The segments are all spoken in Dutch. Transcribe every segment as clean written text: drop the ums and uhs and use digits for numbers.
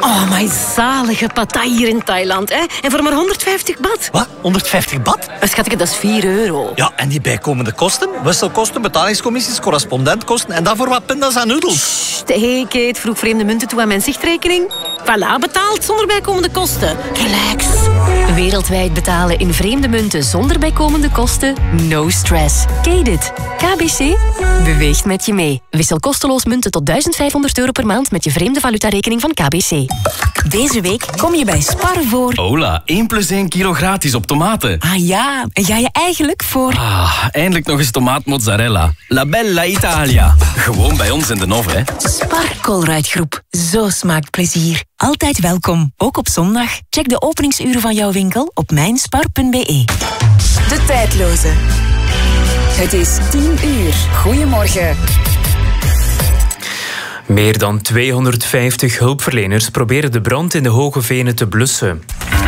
Oh, maar zalige pattaya hier in Thailand, hè? En voor maar 150 baht. Wat? 150 baht? Schatje, dat is €4. Ja, en die bijkomende kosten? Wisselkosten, betalingscommissies, correspondentkosten en dat voor wat pindas en noedels. Sst, hey Kate, vroeg vreemde munten toe aan mijn zichtrekening. Voilà, betaald zonder bijkomende kosten. Relax. Wereldwijd betalen in vreemde munten zonder bijkomende kosten? No stress. Kate it. KBC beweegt met je mee. Wissel kosteloos munten tot €1.500 per maand met je vreemde valutarekening van KBC. Deze week kom je bij Spar voor... Hola, 1 + 1 kilo gratis op tomaten. Ah ja, en ga je eigenlijk voor... Eindelijk nog eens tomaatmozzarella. La Bella Italia. Gewoon bij ons in de Nov, hè. Spar Colruyt-groep. Zo smaakt plezier. Altijd welkom, ook op zondag. Check de openingsuren van jouw winkel op mijnspar.be. De tijdloze. Het is 10:00. Goedemorgen. Meer dan 250 hulpverleners proberen de brand in de Hoge Venen te blussen.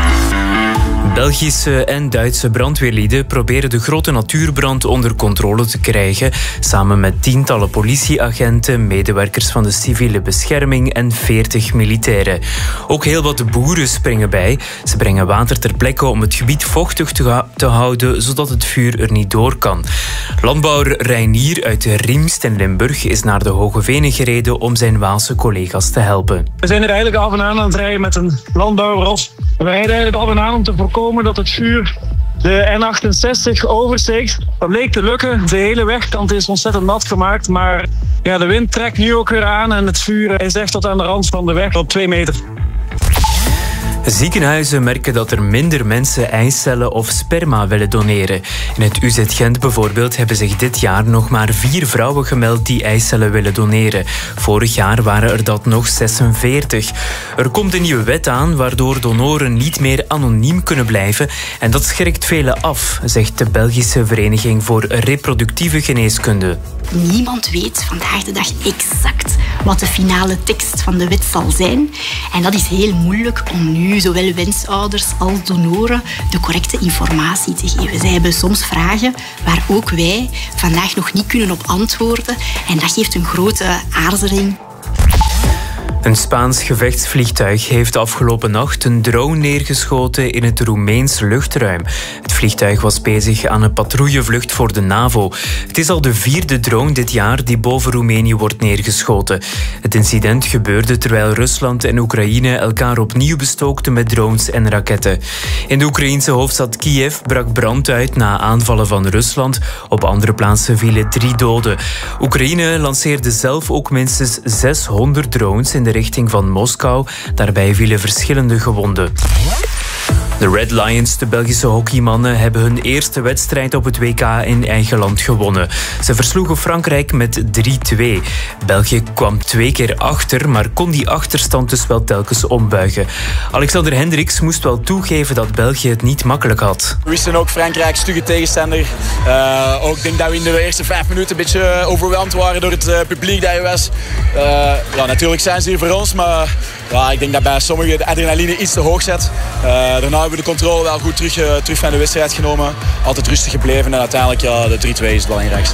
Belgische en Duitse brandweerlieden proberen de grote natuurbrand onder controle te krijgen, samen met tientallen politieagenten, medewerkers van de civiele bescherming en 40 militairen. Ook heel wat boeren springen bij. Ze brengen water ter plekke om het gebied vochtig te houden, zodat het vuur er niet door kan. Landbouwer Reinier uit Riemst in Limburg is naar de Hoge Venen gereden om zijn Waalse collega's te helpen. We zijn er eigenlijk af en aan het rijden met een landbouwros. We rijden eigenlijk af en aan om te voorkomen dat het vuur de N68 oversteekt. Dat bleek te lukken. De hele wegkant is ontzettend nat gemaakt. Maar ja, de wind trekt nu ook weer aan en het vuur is echt tot aan de rand van de weg op 2 meter. Ziekenhuizen merken dat er minder mensen eicellen of sperma willen doneren. In het UZ Gent bijvoorbeeld hebben zich dit jaar nog maar 4 vrouwen gemeld die eicellen willen doneren. Vorig jaar waren er dat nog 46. Er komt een nieuwe wet aan waardoor donoren niet meer anoniem kunnen blijven. En dat schrikt velen af, zegt de Belgische Vereniging voor Reproductieve Geneeskunde. Niemand weet vandaag de dag exact wat de finale tekst van de wet zal zijn. En dat is heel moeilijk om nu zowel wensouders als donoren de correcte informatie te geven. Zij hebben soms vragen waar ook wij vandaag nog niet kunnen op antwoorden. En dat geeft een grote aarzeling. Een Spaans gevechtsvliegtuig heeft afgelopen nacht een drone neergeschoten in het Roemeens luchtruim. Het vliegtuig was bezig aan een patrouillevlucht voor de NAVO. Het is al de 4e drone dit jaar die boven Roemenië wordt neergeschoten. Het incident gebeurde terwijl Rusland en Oekraïne elkaar opnieuw bestookten met drones en raketten. In de Oekraïense hoofdstad Kiev brak brand uit na aanvallen van Rusland. Op andere plaatsen vielen 3 doden. Oekraïne lanceerde zelf ook minstens 600 drones in de richting van Moskou. Daarbij vielen verschillende gewonden. De Red Lions, de Belgische hockeymannen, hebben hun eerste wedstrijd op het WK in eigen land gewonnen. Ze versloegen Frankrijk met 3-2. België kwam 2 keer achter, maar kon die achterstand dus wel telkens ombuigen. Alexander Hendricks moest wel toegeven dat België het niet makkelijk had. We wisten ook Frankrijk, stugge tegenstander. Ook denk dat we in de eerste 5 minuten een beetje overweldigd waren door het publiek dat er was. Natuurlijk zijn ze hier voor ons, maar ik denk dat bij sommigen de adrenaline iets te hoog zit. Daarna hebben we de controle wel goed terug van de wedstrijd genomen. Altijd rustig gebleven en uiteindelijk de 3-2 is het belangrijkste.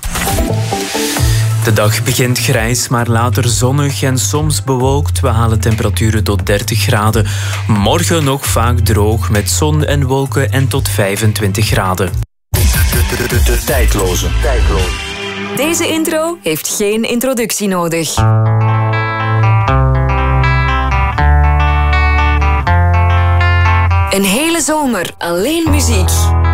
De dag begint grijs, maar later zonnig en soms bewolkt. We halen temperaturen tot 30 graden. Morgen nog vaak droog met zon en wolken en tot 25 graden. De tijdloze. Deze intro heeft geen introductie nodig. Een hele zomer alleen muziek.